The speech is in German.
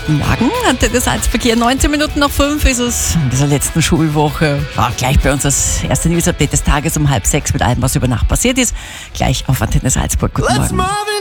Guten Morgen, Antenne Salzburg hier. 19 Minuten nach 5 ist es in dieser letzten Schulwoche. Gleich bei uns das erste News-Update des Tages um 5:30 mit allem, was über Nacht passiert ist. Gleich auf Antenne Salzburg. Guten Morgen.